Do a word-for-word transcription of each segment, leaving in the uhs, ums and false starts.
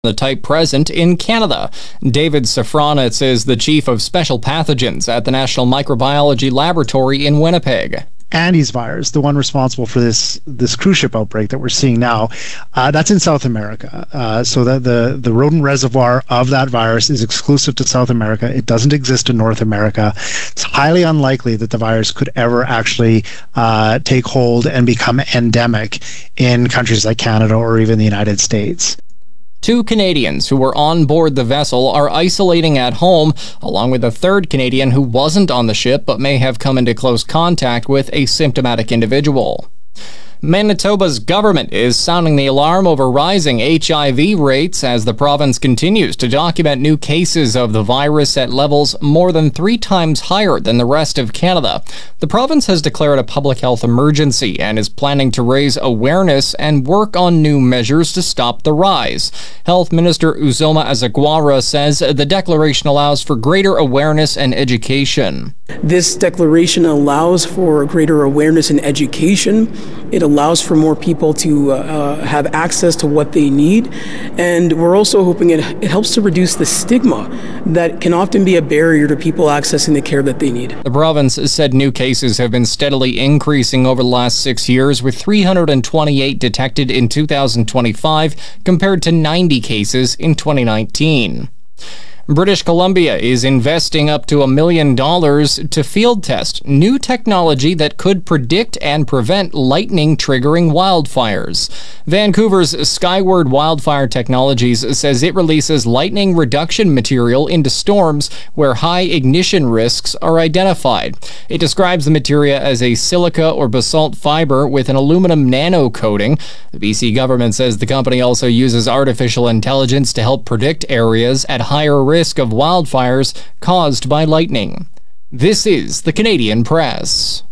the type present in Canada. David Safranitz is the chief of special pathogens at the National Microbiology Laboratory in Winnipeg. Andes virus, the one responsible for this this cruise ship outbreak that we're seeing now, uh, that's in South America. Uh, so that the the rodent reservoir of that virus is exclusive to South America. It doesn't exist in North America. It's highly unlikely that the virus could ever actually uh, take hold and become endemic in countries like Canada or even the United States. Two Canadians who were on board the vessel are isolating at home, along with a third Canadian who wasn't on the ship but may have come into close contact with a symptomatic individual. Manitoba's government is sounding the alarm over rising H I V rates as the province continues to document new cases of the virus at levels more than three times higher than the rest of Canada. The province has declared a public health emergency and is planning to raise awareness and work on new measures to stop the rise. Health Minister Uzoma Azagwara says the declaration allows for greater awareness and education. This declaration allows for greater awareness and education. It allows for more people to uh, have access to what they need. And we're also hoping it, it helps to reduce the stigma that can often be a barrier to people accessing the care that they need. The province said new cases have been steadily increasing over the last six years, with three hundred twenty-eight detected in two thousand twenty-five compared to ninety cases in twenty nineteen. British Columbia is investing up to a million dollars to field test new technology that could predict and prevent lightning triggering wildfires. Vancouver's Skyward Wildfire Technologies says it releases lightning reduction material into storms where high ignition risks are identified. It describes the material as a silica or basalt fiber with an aluminum nano coating. The B C government says the company also uses artificial intelligence to help predict areas at higher risk risk of wildfires caused by lightning. This is the Canadian Press.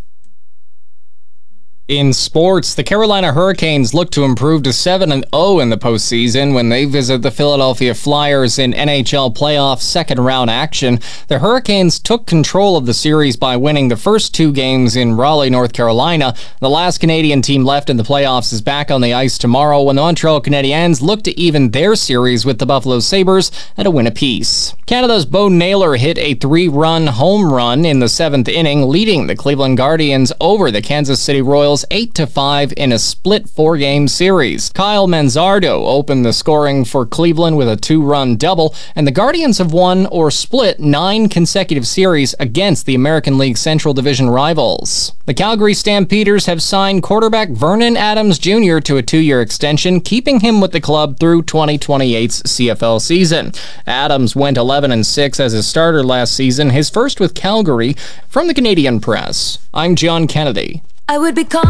In sports, the Carolina Hurricanes look to improve to seven and oh in the postseason when they visit the Philadelphia Flyers in N H L playoff second-round action. The Hurricanes took control of the series by winning the first two games in Raleigh, North Carolina. The last Canadian team left in the playoffs is back on the ice tomorrow when the Montreal Canadiens look to even their series with the Buffalo Sabres at a win apiece. Canada's Bo Naylor hit a three-run home run in the seventh inning, leading the Cleveland Guardians over the Kansas City Royals eight to five in a split four-game series. Kyle Manzardo opened the scoring for Cleveland with a two-run double, and the Guardians have won or split nine consecutive series against the American League Central Division rivals. The Calgary Stampeders have signed quarterback Vernon Adams Junior to a two-year extension, keeping him with the club through twenty twenty-eight's C F L season. Adams went eleven and six as a starter last season, his first with Calgary. From the Canadian Press, I'm John Kennedy. I would become